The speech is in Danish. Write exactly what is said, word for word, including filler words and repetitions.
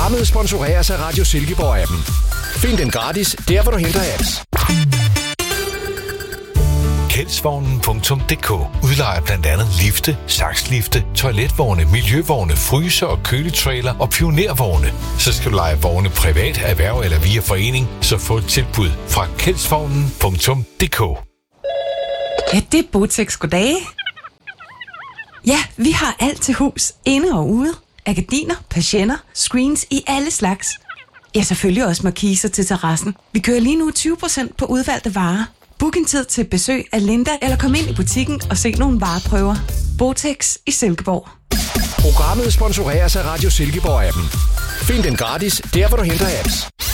Programmet sponsoreres af Radio Silkeborg-appen. Find den gratis, der hvor du henter apps. Kjeldsvognen punktum d k udlejer blandt andet lifte, sakslifte, toiletvogne, miljøvogne, fryser- og køletrailer og pionervogne. Så skal du leje vogne privat, erhverv eller via forening, så få et tilbud fra kjeldsvognen punktum d k. Ja, det er Botex. Goddag. Ja, vi har alt til hus, inde og ude. Gardiner, persienner, screens i alle slags. Ja, selvfølgelig også markiser til terrassen. Vi kører lige nu tyve procent på udvalgte varer. Book en tid til besøg af Linda, eller kom ind i butikken og se nogle vareprøver. Botex i Silkeborg. Programmet sponsoreres af Radio Silkeborg-appen. Find den gratis, der hvor du henter apps.